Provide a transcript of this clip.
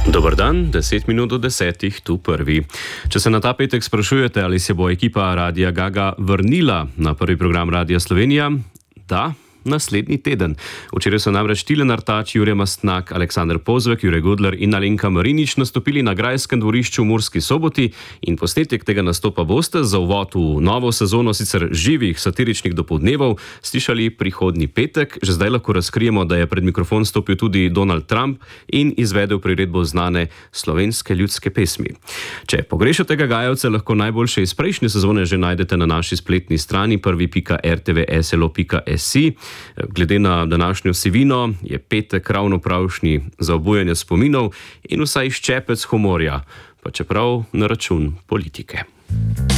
Dober dan, 10 minut do 10, tu prvi. Če se na ta petek sprašujete, ali se bo ekipa Radia Gaga vrnila na prvi program Radia Slovenija, da, naslednji teden. Včeraj so namreč Tilen Artač, Jure Mastnak, Aleksander Pozvek, Jure Godler in Alenka Marinič nastopili na Grajskem dvorišču v Murski Soboti in posnetek tega nastopa boste za uvod v novo sezono sicer živih satiričnih dopoldnevov slišali prihodnji petek. Že zdaj lahko razkrijemo, da je pred mikrofon stopil tudi Donald Trump in izvedel priredbo znane slovenske ljudske pesmi. Če pogrešate Gagajevce, lahko najboljše iz prejšnje sezone že najdete na naši spletni strani prvi.rtvslo.si. Glede na današnjo sivino je petek ravno pravšnji za obujanje spominov in vsaj ščepec humorja, pa čeprav na račun politike.